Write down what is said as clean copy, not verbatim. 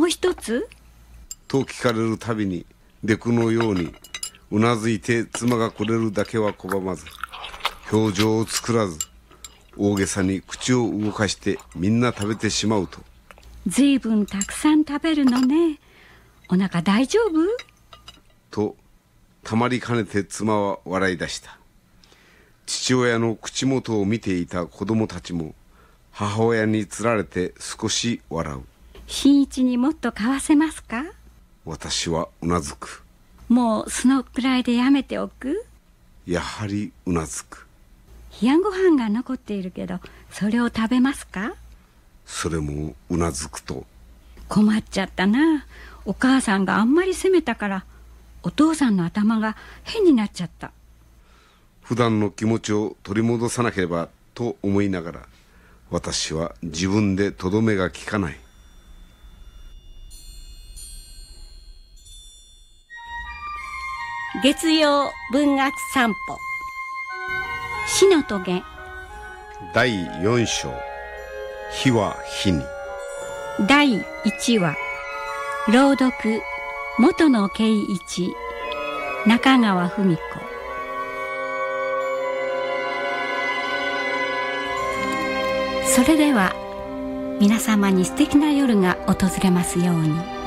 一つと聞かれるたびにデクのようにうなずいて妻がくれるだけは拒まず、表情を作らず大げさに口を動かしてみんな食べてしまうと。 ずいぶんたくさん食べるのね。お腹大丈夫？ とたまりかねて妻は笑い出した。父親の口元を見ていた子供たちも母親につられて少し笑う。 新一にもっと買わせますか？ 私はうなずく。 もうそのくらいでやめておく？ やはりうなずく。 冷やご飯が残っているけど、それを食べますか？ それもうなずくと。 困っちゃったな。お母さんがあんまり責めたからお父さんの頭が変になっちゃった。 普段の気持ちを取り戻さなければと思いながら、私は自分でとどめがきかない。 月曜文学散歩、死のトゲ。 第4章、火は火に。 第1話、朗読元野圭一、中川文子。それでは皆様に素敵な夜が訪れますように。